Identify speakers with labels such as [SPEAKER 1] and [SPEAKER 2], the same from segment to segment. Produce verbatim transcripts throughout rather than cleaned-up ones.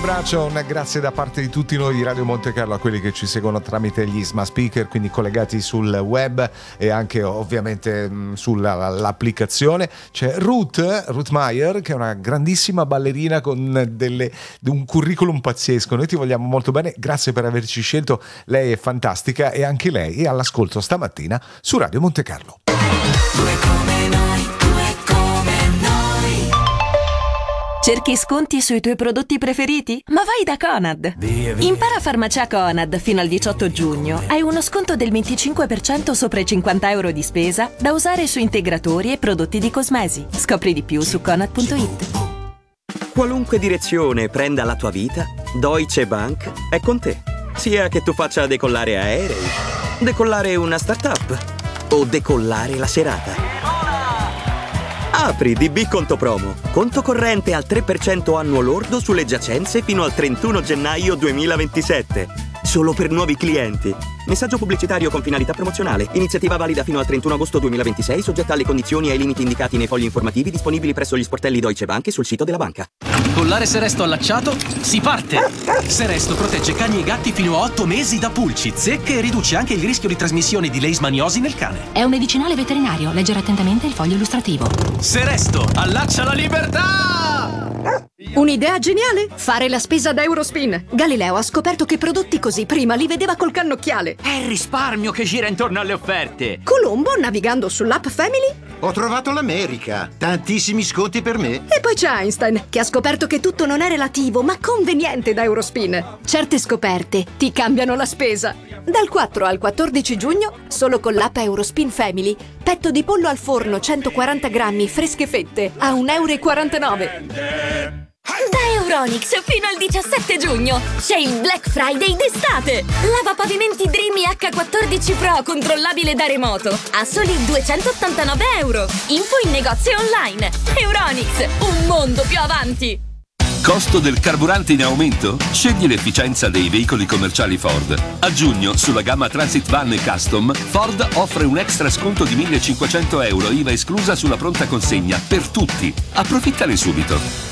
[SPEAKER 1] abbraccio, un grazie da parte di tutti noi di Radio Monte Carlo a quelli che ci seguono tramite gli smart speaker, quindi collegati sul web e anche ovviamente sull'applicazione. C'è Ruth, Ruth Meyer, che è una grandissima ballerina con delle, un curriculum pazzesco. Noi ti vogliamo molto bene, grazie per averci scelto, lei è fantastica e anche lei è all'ascolto stamattina su Radio Monte Carlo.
[SPEAKER 2] Due come noi, due come noi.
[SPEAKER 3] Cerchi sconti sui tuoi prodotti preferiti? Ma vai da Conad!
[SPEAKER 4] Via, via.
[SPEAKER 3] Impara farmacia Conad fino al diciotto giugno. Hai uno sconto del venticinque per cento sopra i cinquanta euro di spesa da usare su integratori e prodotti di cosmesi. Scopri di più su conad punto it.
[SPEAKER 5] Qualunque direzione prenda la tua vita, Deutsche Bank è con te. Sia che tu faccia decollare aerei, decollare una startup o decollare la serata. Apri D B Conto Promo. Conto corrente al tre per cento annuo lordo sulle giacenze fino al trentuno gennaio duemilaventisette. Solo per nuovi clienti. Messaggio pubblicitario con finalità promozionale. Iniziativa valida fino al trentuno agosto duemilaventisei, soggetta alle condizioni e ai limiti indicati nei fogli informativi disponibili presso gli sportelli Deutsche Bank e sul sito della banca.
[SPEAKER 4] Collare Seresto allacciato, si parte! Seresto protegge cani e gatti fino a otto mesi da pulci, zecche e riduce anche il rischio di trasmissione di leishmaniosi nel cane.
[SPEAKER 6] È un medicinale veterinario, leggere attentamente il foglio illustrativo.
[SPEAKER 4] Seresto, allaccia la libertà!
[SPEAKER 7] Un'idea geniale? Fare la spesa da Eurospin. Galileo ha scoperto che prodotti così prima li vedeva col cannocchiale.
[SPEAKER 8] È il risparmio che gira intorno alle offerte.
[SPEAKER 7] Colombo, navigando sull'app Family.
[SPEAKER 9] Ho trovato l'America. Tantissimi sconti per me.
[SPEAKER 7] E poi c'è Einstein, che ha scoperto che tutto non è relativo, ma conveniente da Eurospin. Certe scoperte ti cambiano la spesa. Dal quattro al quattordici giugno, solo con l'app Eurospin Family, petto di pollo al forno centoquaranta grammi fresche fette a un euro e quarantanove.
[SPEAKER 10] Da Euronics fino al diciassette giugno c'è il Black Friday d'estate. Lavapavimenti Dreamy acca quattordici Pro controllabile da remoto a soli duecentottantanove euro. Info in negozio online. Euronics, un mondo più avanti.
[SPEAKER 11] Costo del carburante in aumento? Scegli l'efficienza dei veicoli commerciali Ford. A giugno, sulla gamma Transit Van e Custom, Ford offre un extra sconto di millecinquecento euro, I V A esclusa sulla pronta consegna, per tutti. Approfittane subito.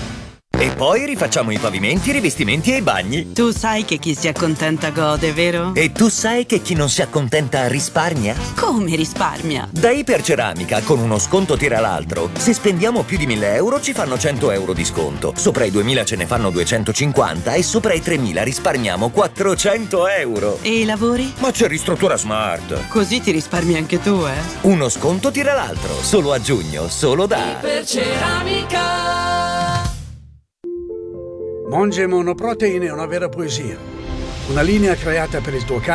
[SPEAKER 12] E poi rifacciamo i pavimenti, i rivestimenti e i bagni.
[SPEAKER 13] Tu sai che chi si accontenta gode, vero?
[SPEAKER 12] E tu sai che chi non si accontenta risparmia?
[SPEAKER 13] Come risparmia?
[SPEAKER 12] Da Iperceramica, con uno sconto tira l'altro. Se spendiamo più di mille euro ci fanno cento euro di sconto. Sopra i duemila ce ne fanno duecentocinquanta e sopra i tremila risparmiamo quattrocento euro.
[SPEAKER 13] E i lavori?
[SPEAKER 12] Ma c'è Ristruttura Smart.
[SPEAKER 13] Così ti risparmi anche tu, eh?
[SPEAKER 12] Uno sconto tira l'altro. Solo a giugno, solo da
[SPEAKER 2] Iperceramica.
[SPEAKER 14] Monge Monoprotein è una vera poesia. Una linea creata per il tuo cane